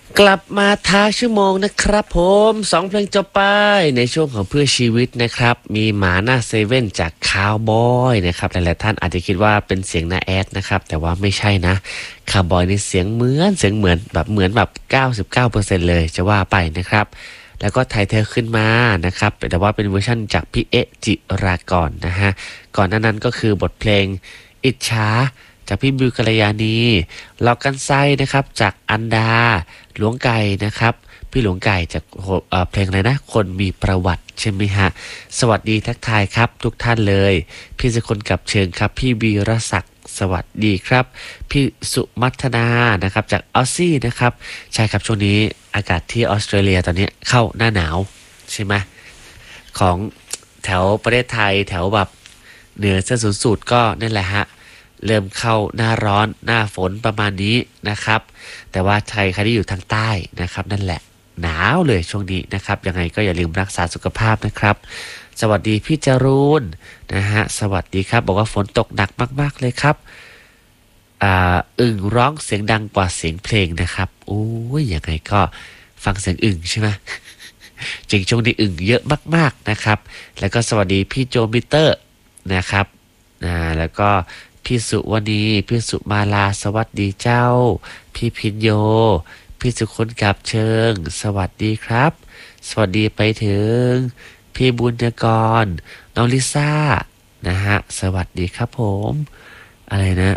กลับมาท้าชั่วโมงนะครับผมสองเพลงจบไปในช่วงของเพื่อชีวิตนะครับมีหมาหน้าเซเว่นจากคาวบอยนะครับหลายๆท่านอาจจะคิดว่าเป็นเสียงนาแอดนะครับแต่ว่าไม่ใช่นะคาวบอยนี่เสียงเหมือนแบบ99%เลยจะว่าไปนะครับแล้วก็ไทยเธอขึ้นมานะครับแต่ว่าเป็นเวอร์ชันจากพี่เอะจิรากรนะฮะก่อนหน้านั้นก็คือบทเพลงอิจฉาจากพี่บิวกัลยาณีเลากันไส้นะครับจากอันดา หลวงไก่นะครับพี่หลวงไก่จากเพลงอะไรนะคนมีประวัติใช่ไหมฮะสวัสดีทักทายครับทุกท่านเลยพี่สกลกับเชิงครับพี่วีรศักดิ์สวัสดีครับพี่สุมัทนานะครับจากออสซี่นะครับใช่ครับช่วงนี้อากาศที่ออสเตรเลียตอนนี้เข้าหน้าหนาวใช่ไหมของแถวประเทศไทยแถวแบบเหนือเส้นศูนย์สูตรก็นั่นแหละฮะเริ่มเข้าหน้าร้อนหน้าฝนประมาณนี้นะครับแต่ว่าใครที่อยู่ทางใต้นะครับนั่นแหละหนาวเลยช่วงนี้นะครับยังไงก็อย่าลืมรักษาสุขภาพนะครับสวัสดีพี่จรูนนะฮะสวัสดีครับบอกว่าฝนตกหนักมากๆเลยครับอึ่งร้องเสียงดังกว่าเสียงเพลงนะครับโอ้ยยังไงก็ฟังเสียงอึ่งใช่ไหม จริงช่วงนี้อึ่งเยอะมากๆนะครับแล้วก็สวัสดีพี่โจมิเตอร์นะครับแล้วก็พี่สุวณีพี่สุมาลาสวัสดีเจ้าพี่พินโยพี่สุคนกับเชิงสวัสดีครับสวัสดีไปถึงพี่บุญกรน้องลิซ่านะฮะสวัสดีครับผมอะไรนะ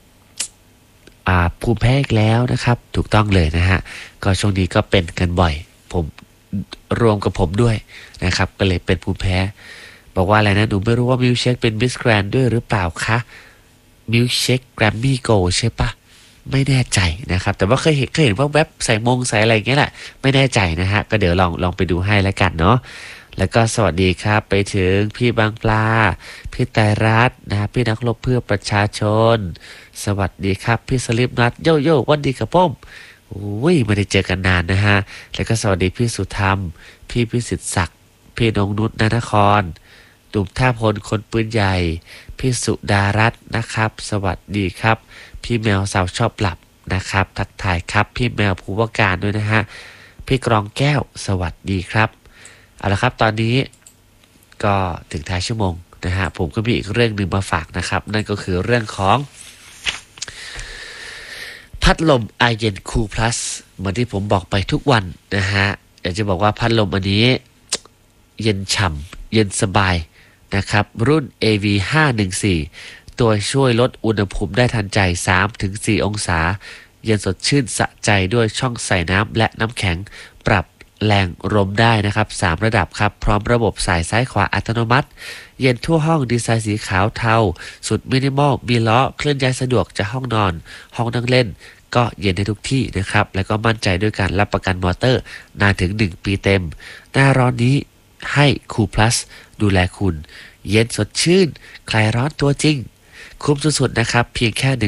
ภูมิแพ้อีกแล้วนะครับถูกต้องเลยนะฮะก็ช่วงนี้ก็เป็นกันบ่อยผมรวมกับผมด้วยนะครับก็เลยเป็นภูมิแพ้บอกว่าอะไรนะหนูไม่รู้ว่ามิวเชคเป็นมิสแกรนด้วยหรือเปล่าคะมิวเชคแกรมมี่โกใช่ปะไม่แน่ใจนะครับแต่ว่าเคยเห็นว่าเว็บใส่มงใส่อะไรอย่างเงี้ยแหละไม่แน่ใจนะฮะก็เดี๋ยวลองไปดูให้แล้วกันเนาะแล้วก็สวัสดีครับไปถึงพี่บางปลาพี่ไตรรัตน์นะฮะพี่นักรบเพื่อประชาชนสวัสดีครับพี่สลิปนัทโยโย่วันดีครับผมโอ้ยไม่ได้เจอกันนานนะฮะแล้วก็สวัสดีพี่สุธรรมพี่พิสิทธิ์ศักดิ์พี่นงนุชนครดุมท่าพลคนปืนใหญ่พี่สุดารัตน์นะครับสวัสดีครับพี่แมวสาวชอบหลับนะครับทักทายครับพี่แมวภูวการด้วยนะฮะพี่กรองแก้วสวัสดีครับเอาละครับตอนนี้ก็ถึงท้ายชั่วโมงนะฮะผมก็มีอีกเรื่องหนึ่งมาฝากนะครับนั่นก็คือเรื่องของพัดลมไอเย็นคูลพลัสเหมือนที่ผมบอกไปทุกวันนะฮะอยากจะบอกว่าพัดลมอันนี้เย็นฉ่ำเย็นสบายนะครับรุ่น AV514 ตัวช่วยลดอุณหภูมิได้ทันใจ 3-4 องศาเย็นสดชื่นสะใจด้วยช่องใส่น้ำและน้ำแข็งปรับแรงลมได้นะครับ3ระดับครับพร้อมระบบสายซ้ายขวาอัตโนมัติเย็นทั่วห้องดีไซน์สีขาวเทาสุดมินิมอลมีล้อเคลื่อนย้ายสะดวกจากห้องนอนห้องนั่งเล่นก็เย็นได้ทุกที่นะครับแล้วก็มั่นใจด้วยการรับประกันมอเตอร์นานถึง1 ปีเต็มหน้าร้อนนี้ให้คูลพลัสดูแลคุณเย็นสดชื่นคลายร้อนตัวจริงคุ้มสุดๆนะครับเพียงแค่